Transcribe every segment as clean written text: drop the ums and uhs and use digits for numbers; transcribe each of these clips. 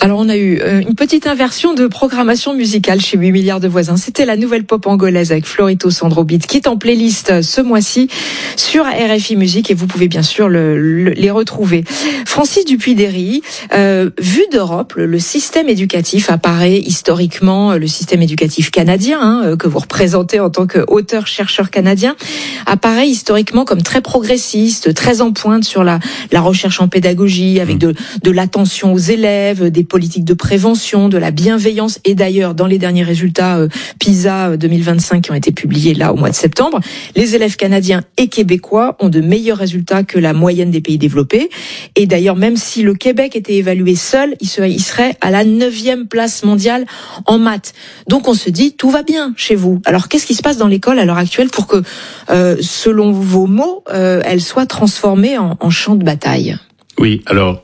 Alors on a eu une petite inversion de programmation musicale chez 8 milliards de voisins. C'était la nouvelle pop angolaise avec Florito Sandro Beat qui est en playlist ce mois-ci sur RFI Musique et vous pouvez bien sûr les retrouver. Francis Dupuy-Derry, vu d'Europe, le système éducatif apparaît historiquement, le système éducatif canadien que vous représentez en tant qu'auteur-chercheur canadien, apparaît historiquement comme très progressiste, très en pointe sur la recherche en pédagogie, avec de l'attention aux élèves, des politiques de prévention, de la bienveillance. Et d'ailleurs, dans les derniers résultats PISA 2025 qui ont été publiés là au mois de septembre, les élèves canadiens et québécois ont de meilleurs résultats que la moyenne des pays développés. Et d'ailleurs, même si le Québec était évalué seul, il serait à la 9e place mondiale en maths. Donc on se dit, tout va bien chez vous. Alors qu'est-ce qui se passe dans l'école à l'heure actuelle pour que, selon vos mots, elle soit transformée en champ de bataille? Oui, alors...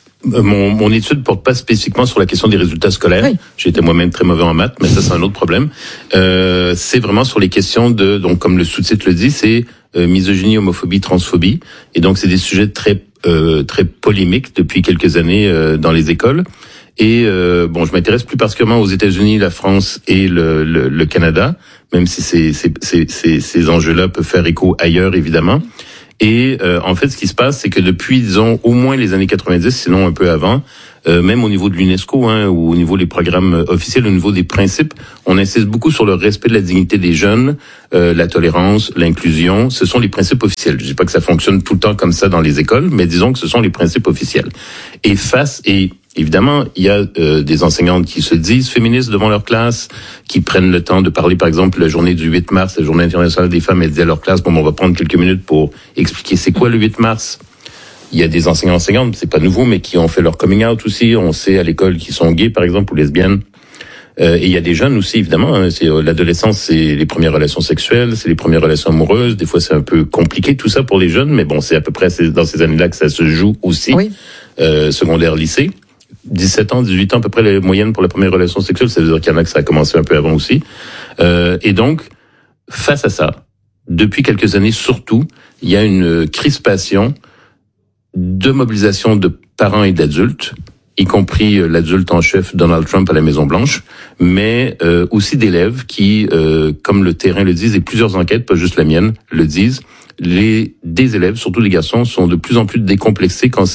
Mon étude porte pas spécifiquement sur la question des résultats scolaires. Oui. J'étais moi-même très mauvais en maths, mais ça c'est un autre problème. C'est vraiment sur les questions donc comme le sous-titre le dit, c'est misogynie, homophobie, transphobie. Et donc c'est des sujets très polémiques depuis quelques années dans les écoles. Et je m'intéresse plus particulièrement aux États-Unis, la France et le Canada, même si ces enjeux-là peuvent faire écho ailleurs évidemment. Et en fait, ce qui se passe, c'est que depuis, disons, au moins les années 90, sinon un peu avant, même au niveau de l'UNESCO ou au niveau des programmes officiels, au niveau des principes, on insiste beaucoup sur le respect de la dignité des jeunes, la tolérance, l'inclusion. Ce sont les principes officiels. Je dis pas que ça fonctionne tout le temps comme ça dans les écoles, mais disons que ce sont les principes officiels. Et évidemment, il y a des enseignantes qui se disent féministes devant leur classe, qui prennent le temps de parler, par exemple, la journée du 8 mars, la journée internationale des femmes, elles disent à leur classe, on va prendre quelques minutes pour expliquer c'est quoi le 8 mars. Il y a des enseignants-enseignantes, c'est pas nouveau, mais qui ont fait leur coming out aussi. On sait à l'école qu'ils sont gays, par exemple, ou lesbiennes. Et il y a des jeunes aussi, évidemment. C'est l'adolescence, c'est les premières relations sexuelles, c'est les premières relations amoureuses. Des fois, c'est un peu compliqué tout ça pour les jeunes, mais bon, c'est à peu près dans ces années-là que ça se joue aussi. Oui. Secondaire, lycée. 17 ans, 18 ans, à peu près la moyenne pour la première relation sexuelle. Ça veut dire qu'il y en a que ça a commencé un peu avant aussi. Et donc, face à ça, depuis quelques années surtout, il y a une crispation de mobilisation de parents et d'adultes, y compris l'adulte en chef Donald Trump à la Maison-Blanche, mais aussi d'élèves qui, comme le terrain le dit, et plusieurs enquêtes, pas juste la mienne, le disent, des élèves, surtout les garçons, sont de plus en plus décomplexés quand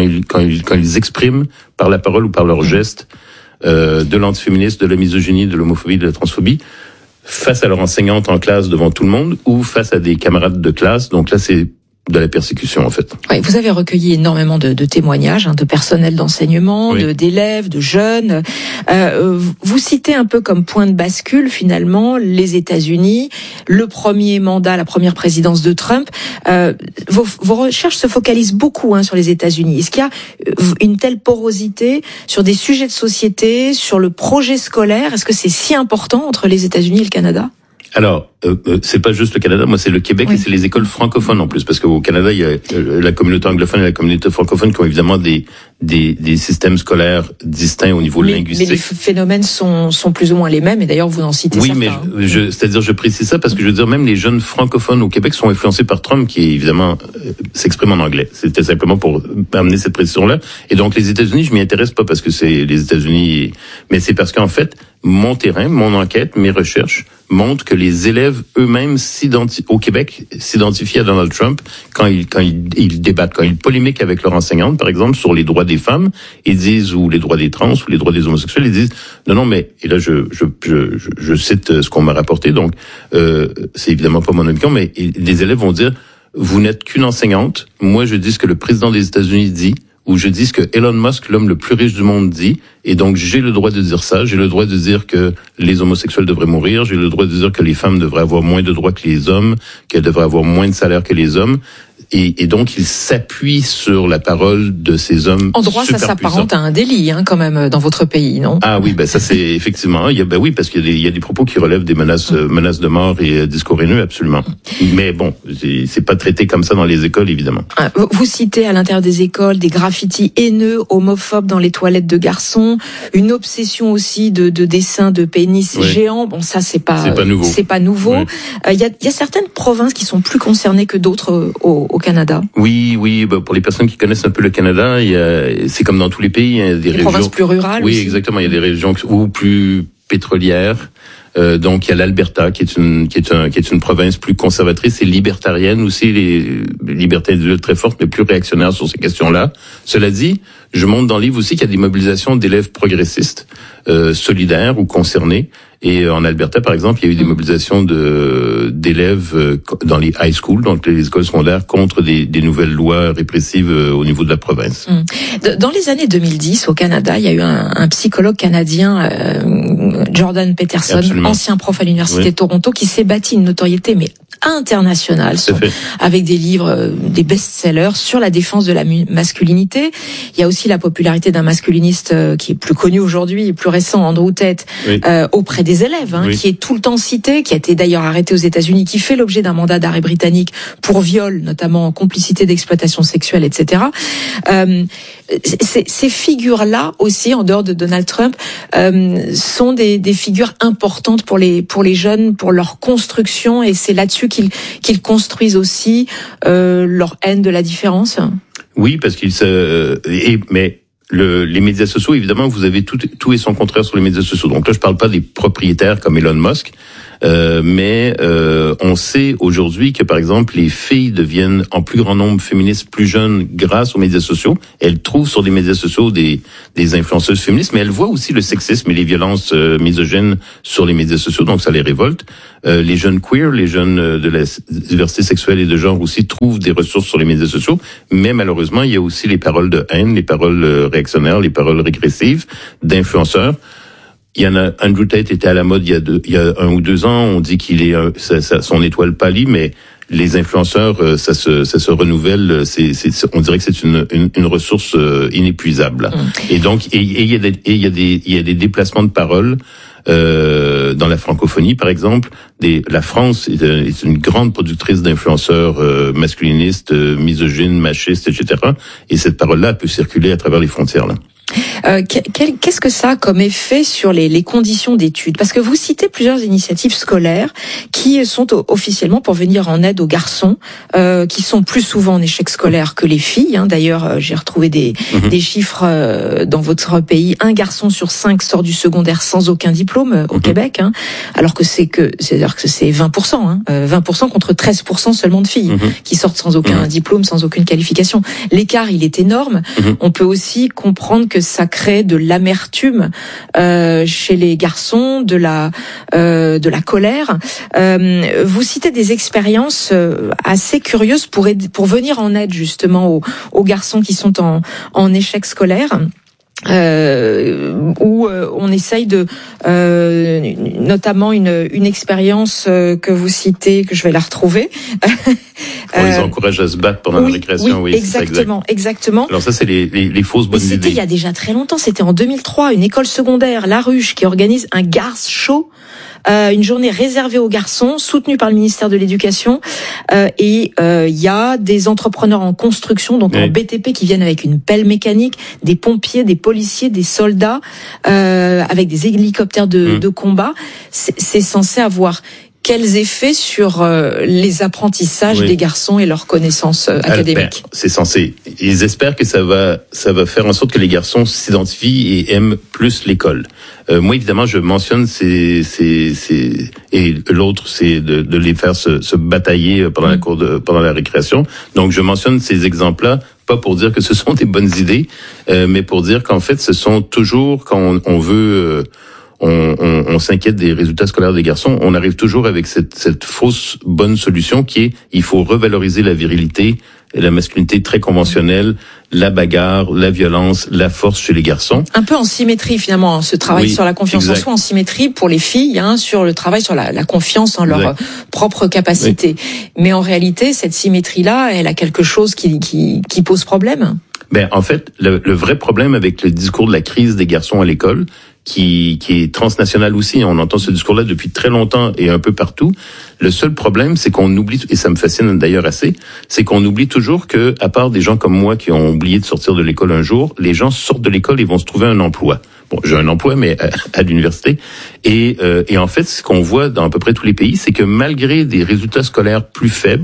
ils expriment par la parole ou par leurs gestes de l'antiféminisme, de la misogynie, de l'homophobie, de la transphobie, face à leur enseignante en classe devant tout le monde ou face à des camarades de classe. Donc là, c'est de la persécution, en fait. Oui, vous avez recueilli énormément de témoignages, de personnel d'enseignement, oui, d'élèves, de jeunes. Vous citez un peu comme point de bascule, finalement, les États-Unis, le premier mandat, la première présidence de Trump. Vos recherches se focalisent beaucoup sur les États-Unis. Est-ce qu'il y a une telle porosité sur des sujets de société, sur le projet scolaire? Est-ce que c'est si important entre les États-Unis et le Canada? Alors, c'est pas juste le Canada, moi c'est le Québec, oui, et c'est les écoles francophones en plus, parce qu'au Canada il y a la communauté anglophone et la communauté francophone qui ont évidemment des systèmes scolaires distincts au niveau linguistique. Mais les phénomènes sont plus ou moins les mêmes, et d'ailleurs vous en citez certains. Oui, mais c'est-à-dire je précise ça parce que je veux dire même les jeunes francophones au Québec sont influencés par Trump, qui évidemment s'exprime en anglais. C'était simplement pour amener cette précision-là. Et donc les États-Unis, je m'y intéresse pas parce que c'est les États-Unis, mais c'est parce qu'en fait mon terrain, mon enquête, mes recherches montrent que les élèves eux-mêmes au Québec s'identifient à Donald Trump quand ils débattent, quand ils polémiquent avec leur enseignante, par exemple, sur les droits des femmes, ils disent, ou les droits des trans, ou les droits des homosexuels, ils disent, non, mais, et là, je cite ce qu'on m'a rapporté, donc, c'est évidemment pas mon opinion, mais des élèves vont dire, vous n'êtes qu'une enseignante, moi je dis ce que le président des États-Unis dit, ou je dis ce que Elon Musk, l'homme le plus riche du monde, dit, et donc j'ai le droit de dire ça, j'ai le droit de dire que les homosexuels devraient mourir, j'ai le droit de dire que les femmes devraient avoir moins de droits que les hommes, qu'elles devraient avoir moins de salaire que les hommes, et donc il s'appuie sur la parole de ces hommes. En droit, ça s'apparente à un délit, quand même, dans votre pays, non? Ah oui, ça c'est effectivement, oui, parce qu'il y a des propos qui relèvent des menaces de mort et discours haineux, absolument. Mais bon, c'est pas traité comme ça dans les écoles, évidemment. Vous citez à l'intérieur des écoles des graffitis haineux, homophobes dans les toilettes de garçons, une obsession aussi de dessins de pénis géants. Bon, ça c'est pas nouveau. Oui. Il y a certaines provinces qui sont plus concernées que d'autres au Canada. Oui, pour les personnes qui connaissent un peu le Canada, c'est comme dans tous les pays, il y a des régions provinces plus rurales. Oui, aussi. Exactement. Il y a des régions ou plus pétrolières. Donc il y a l'Alberta qui est une province plus conservatrice et libertarienne aussi, les libertés individuelles très fortes mais plus réactionnaires sur ces questions-là. Cela dit, je montre dans le livre aussi qu'il y a des mobilisations d'élèves progressistes, solidaires ou concernés. Et en Alberta, par exemple, il y a eu des mobilisations d'élèves dans les high schools, donc les écoles secondaires, contre des nouvelles lois répressives au niveau de la province. Dans les années 2010, au Canada, il y a eu un psychologue canadien, Jordan Peterson, Absolument. ancien prof à l'Université de Toronto, qui s'est bâti une notoriété mais internationale, avec des livres, des best-sellers sur la défense de la masculinité. Il y a aussi la popularité d'un masculiniste qui est plus connu aujourd'hui et plus récent, Andrew Tate, auprès des élèves, qui est tout le temps cité, qui a été d'ailleurs arrêté aux États-Unis, qui fait l'objet d'un mandat d'arrêt britannique pour viol, notamment complicité d'exploitation sexuelle, etc. Ces figures-là aussi, en dehors de Donald Trump, sont des figures importantes pour les jeunes, pour leur construction, et c'est là-dessus qu'ils construisent aussi leur haine de la différence. Oui, parce les médias sociaux, évidemment, vous avez tout et son contraire sur les médias sociaux. Donc là, je parle pas des propriétaires comme Elon Musk, mais on sait aujourd'hui que, par exemple, les filles deviennent en plus grand nombre féministes plus jeunes grâce aux médias sociaux. Elles trouvent sur les médias sociaux des influenceuses féministes, mais elles voient aussi le sexisme et les violences misogynes sur les médias sociaux, donc ça les révolte. Les jeunes queer, les jeunes de la diversité sexuelle et de genre aussi trouvent des ressources sur les médias sociaux, mais malheureusement, il y a aussi les paroles de haine, les paroles réactionnaires, les paroles régressives d'influenceurs. Il y en a, Andrew Tate était à la mode il y a 1 ou 2 ans. On dit qu'il est son étoile pâlit, mais les influenceurs, ça se renouvelle. On dirait que c'est une ressource inépuisable. Et donc, il y a des déplacements de paroles. Dans la francophonie, par exemple, la France est une grande productrice d'influenceurs masculinistes, misogynes, machistes, etc. Et cette parole-là peut circuler à travers les frontières, là. Qu'est-ce que ça a comme effet sur les conditions d'études? Parce que vous citez plusieurs initiatives scolaires qui sont officiellement pour venir en aide aux garçons, qui sont plus souvent en échec scolaire que les filles. D'ailleurs, j'ai retrouvé des chiffres dans votre pays. 1 garçon sur 5 sort du secondaire sans aucun diplôme au Québec, alors que c'est 20%, 20% contre 13% seulement de filles qui sortent sans aucun diplôme, sans aucune qualification. L'écart, il est énorme. On peut aussi comprendre que ça crée de l'amertume chez les garçons, de la colère. Vous citez des expériences assez curieuses pour venir en aide justement aux garçons qui sont en échec scolaire. Où on essaye de notamment une expérience que vous citez, que je vais la retrouver. On les encourage à se battre pendant la récréation. Oui, exactement. Alors ça, c'est les fausses bonnes idées. C'était il y a déjà très longtemps. C'était en 2003, une école secondaire, La Ruche, qui organise un Gars Show. Une journée réservée aux garçons, soutenue par le ministère de l'Éducation. Et il y a des entrepreneurs en construction, donc en BTP, qui viennent avec une pelle mécanique, des pompiers, des policiers, des soldats, avec des hélicoptères de combat. C'est censé avoir quels effets sur les apprentissages des garçons et leurs connaissances académiques? C'est censé. Ils espèrent que ça va faire en sorte que les garçons s'identifient et aiment plus l'école. Moi, évidemment, je mentionne et l'autre, c'est de les faire se batailler pendant la récréation. Donc, je mentionne ces exemples-là, pas pour dire que ce sont des bonnes idées, mais pour dire qu'en fait, ce sont toujours, quand on veut... On s'inquiète des résultats scolaires des garçons, on arrive toujours avec cette fausse bonne solution qui est il faut revaloriser la virilité, la masculinité très conventionnelle, la bagarre, la violence, la force chez les garçons. Un peu en symétrie finalement, ce travail sur la confiance en soi, en symétrie pour les filles, sur le travail sur la confiance en leur propre capacité. Mais en réalité, cette symétrie-là, elle a quelque chose qui pose problème. En fait, le vrai problème avec le discours de la crise des garçons à l'école, qui est transnational aussi, on entend ce discours-là depuis très longtemps et un peu partout. Le seul problème, c'est qu'on oublie, et ça me fascine d'ailleurs assez, c'est qu'on oublie toujours que, à part des gens comme moi qui ont oublié de sortir de l'école un jour, les gens sortent de l'école et vont se trouver un emploi. Bon, j'ai un emploi, mais à l'université. Et en fait, ce qu'on voit dans à peu près tous les pays, c'est que malgré des résultats scolaires plus faibles,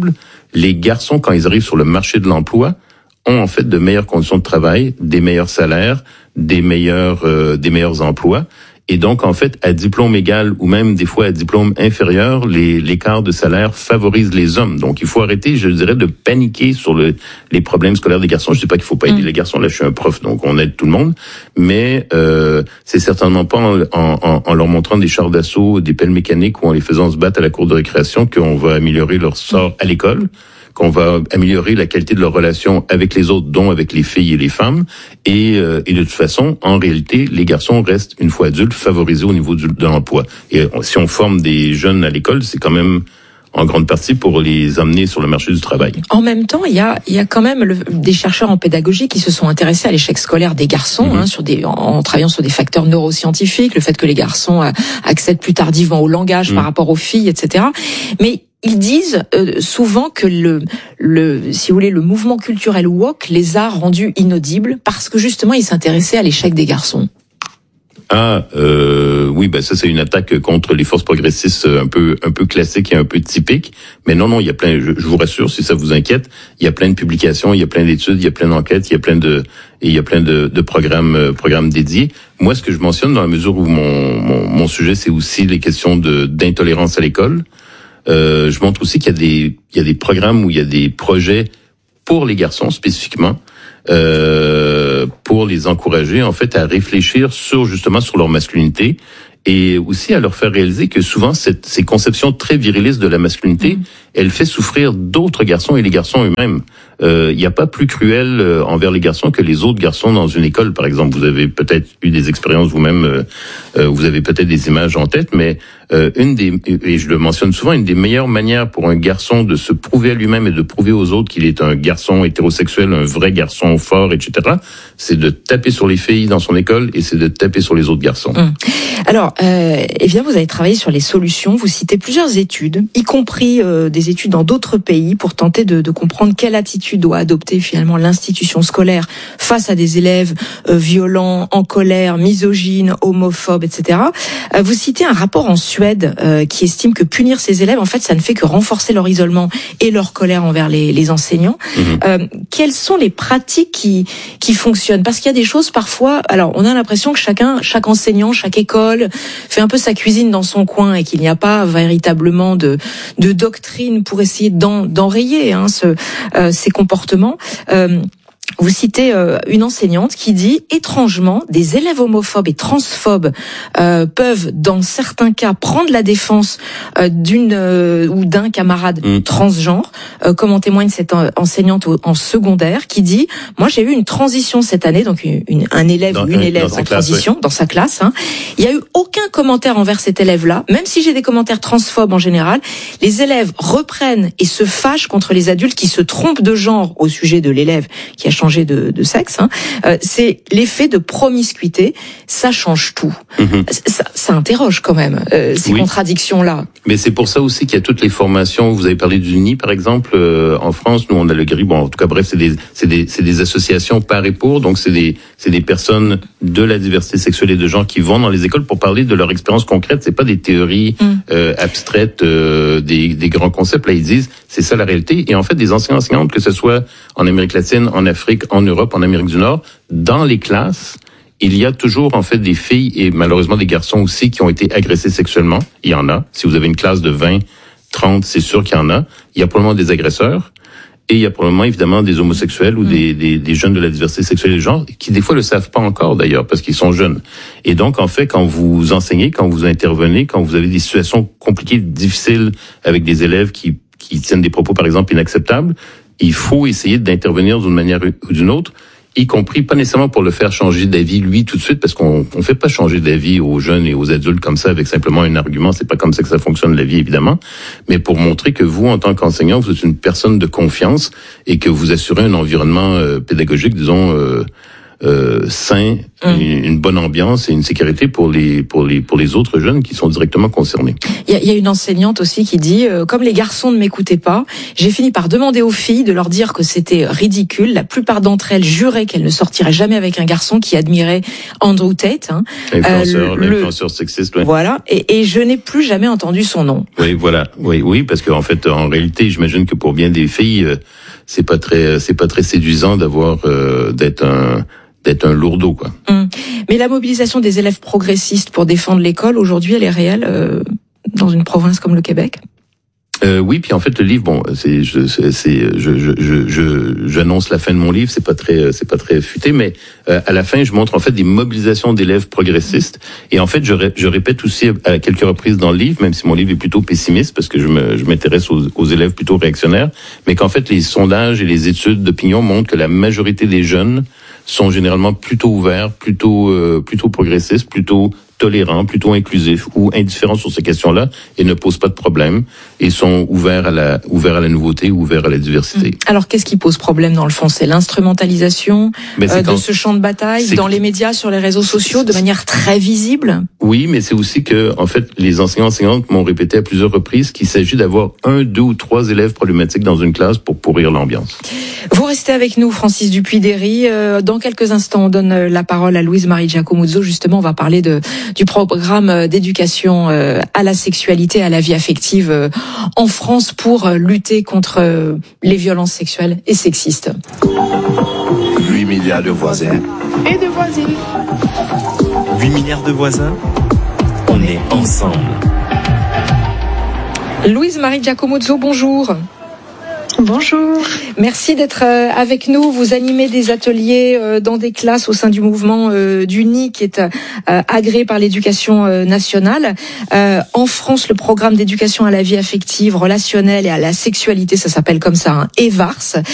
les garçons, quand ils arrivent sur le marché de l'emploi, ont en fait de meilleures conditions de travail, des meilleurs salaires, des meilleurs emplois. Et donc, en fait, à diplôme égal ou même des fois à diplôme inférieur, l'écart de salaire favorise les hommes. Donc, il faut arrêter, je dirais, de paniquer sur les problèmes scolaires des garçons. Je dis pas qu'il faut pas aider les garçons. Là, je suis un prof, donc on aide tout le monde. Mais c'est certainement pas en leur montrant des chars d'assaut, des pelles mécaniques ou en les faisant se battre à la cour de récréation qu'on va améliorer leur sort à l'école, qu'on va améliorer la qualité de leur relation avec les autres, dont avec les filles et les femmes. Et de toute façon, en réalité, les garçons restent, une fois adultes, favorisés au niveau de l'emploi. Et si on forme des jeunes à l'école, c'est quand même en grande partie pour les amener sur le marché du travail. En même temps, il y a quand même des chercheurs en pédagogie qui se sont intéressés à l'échec scolaire des garçons, en travaillant sur des facteurs neuroscientifiques, le fait que les garçons accèdent plus tardivement au langage par rapport aux filles, etc. Mais ils disent souvent que si vous voulez, le mouvement culturel woke les a rendus inaudibles parce que justement ils s'intéressaient à l'échec des garçons. Oui, ben ça c'est une attaque contre les forces progressistes un peu classique et un peu typique. Mais non, il y a plein. Je vous rassure, si ça vous inquiète, il y a plein de publications, il y a plein d'études, il y a plein d'enquêtes, il y a plein de programmes dédiés. Moi, ce que je mentionne dans la mesure où mon sujet c'est aussi les questions d'intolérance à l'école. Je montre aussi qu'il y a des programmes où il y a des projets pour les garçons spécifiquement, pour les encourager en fait à réfléchir sur leur masculinité et aussi à leur faire réaliser que souvent ces conceptions très virilistes de la masculinité, elle fait souffrir d'autres garçons et les garçons eux-mêmes. Il n'y a pas plus cruel envers les garçons que les autres garçons dans une école, par exemple. Vous avez peut-être eu des expériences vous-même, vous avez peut-être des images en tête, mais et je le mentionne souvent, une des meilleures manières pour un garçon de se prouver à lui-même et de prouver aux autres qu'il est un garçon hétérosexuel, un vrai garçon fort, etc., c'est de taper sur les filles dans son école et c'est de taper sur les autres garçons. Alors, vous avez travaillé sur les solutions, vous citez plusieurs études, y compris des études dans d'autres pays pour tenter de comprendre quelle attitude doit adopter finalement l'institution scolaire face à des élèves violents, en colère, misogynes, homophobes, etc. Vous citez un rapport en Suède qui estime que punir ces élèves, en fait, ça ne fait que renforcer leur isolement et leur colère envers les enseignants. Quelles sont les pratiques qui fonctionnent? Parce qu'il y a des choses parfois, alors on a l'impression que chaque enseignant, chaque école fait un peu sa cuisine dans son coin et qu'il n'y a pas véritablement de doctrine pour essayer d'enrayer ces comportements. Vous citez une enseignante qui dit « Étrangement, des élèves homophobes et transphobes peuvent, dans certains cas, prendre la défense d'une ou d'un camarade transgenre, comme en témoigne cette enseignante en secondaire qui dit « Moi, j'ai eu une transition cette année, donc un élève ou une élève en transition dans sa classe. Il n'y a eu aucun commentaire envers cet élève-là, même si j'ai des commentaires transphobes en général. Les élèves reprennent et se fâchent contre les adultes qui se trompent de genre au sujet de l'élève qui a changé de sexe. C'est l'effet de promiscuité, ça change tout. Ça interroge quand même ces contradictions-là. Mais c'est pour ça aussi qu'il y a toutes les formations. Vous avez parlé du NI, par exemple. En France, nous, on a le GRI. Bon, en tout cas, bref, c'est des associations par et pour. Donc, c'est des personnes de la diversité sexuelle et de genre qui vont dans les écoles pour parler de leur expérience concrète. C'est pas des théories abstraites, des grands concepts. Là, ils disent, c'est ça la réalité. Et en fait, des enseignantes, que ce soit en Amérique latine, en Afrique, en Europe, en Amérique du Nord, dans les classes, il y a toujours en fait des filles et malheureusement des garçons aussi qui ont été agressés sexuellement. Il y en a. Si vous avez une classe de 20, 30, c'est sûr qu'il y en a. Il y a probablement des agresseurs et il y a probablement évidemment des homosexuels ou des jeunes de la diversité sexuelle et de genre qui des fois le savent pas encore d'ailleurs parce qu'ils sont jeunes. Et donc en fait quand vous enseignez, quand vous intervenez, quand vous avez des situations compliquées, difficiles avec des élèves qui tiennent des propos par exemple inacceptables, il faut essayer d'intervenir d'une manière ou d'une autre, y compris pas nécessairement pour le faire changer d'avis lui tout de suite, parce qu'on fait pas changer d'avis aux jeunes et aux adultes comme ça avec simplement un argument. C'est pas comme ça que ça fonctionne la vie évidemment, mais pour montrer que vous en tant qu'enseignant vous êtes une personne de confiance et que vous assurez un environnement pédagogique disons sain, une bonne ambiance et une sécurité pour les autres jeunes qui sont directement concernés. Il y a une enseignante aussi qui dit comme les garçons ne m'écoutaient pas, j'ai fini par demander aux filles de leur dire que c'était ridicule. La plupart d'entre elles juraient qu'elles ne sortiraient jamais avec un garçon qui admirait Andrew Tate, l'influenceur sexiste. Ouais. Voilà, et je n'ai plus jamais entendu son nom. Oui, voilà, oui, parce qu'en fait, en réalité, j'imagine que pour bien des filles, c'est pas très séduisant d'être un lourdeau, quoi. Mais la mobilisation des élèves progressistes pour défendre l'école, aujourd'hui, elle est réelle dans une province comme le Québec? Oui, puis en fait le livre, bon, j'annonce la fin de mon livre, c'est pas très futé, mais à la fin je montre en fait des mobilisations d'élèves progressistes, et en fait je répète aussi à quelques reprises dans le livre, même si mon livre est plutôt pessimiste parce que je m'intéresse aux élèves plutôt réactionnaires, mais qu'en fait les sondages et les études d'opinion montrent que la majorité des jeunes sont généralement plutôt ouverts, plutôt progressistes, plutôt tolérants, plutôt inclusifs ou indifférents sur ces questions-là et ne posent pas de problème et sont ouverts à la nouveauté, ouverts à la diversité. Alors qu'est-ce qui pose problème dans le fond? C'est l'instrumentalisation de ce champ de bataille dans les médias, sur les réseaux sociaux, de manière très visible? Oui, mais c'est aussi que, en fait, les enseignantes m'ont répété à plusieurs reprises qu'il s'agit d'avoir 1, 2 ou 3 élèves problématiques dans une classe pour pourrir l'ambiance. Vous restez avec nous, Francis Dupuy-Derry. Dans quelques instants, on donne la parole à Louise-Marie Giacomuzzo. Justement, on va parler du programme d'éducation à la sexualité, à la vie affective en France pour lutter contre les violences sexuelles et sexistes. 8 milliards de voisins et de voisines. 8 milliards de voisins, on est ensemble. Louise-Marie Giacomuzzo, bonjour. Bonjour. Merci d'être avec nous. Vous animez des ateliers dans des classes au sein du mouvement d'UNI qui est agréé par l'éducation nationale. En France, le programme d'éducation à la vie affective, relationnelle et à la sexualité, ça s'appelle comme ça, EVARS.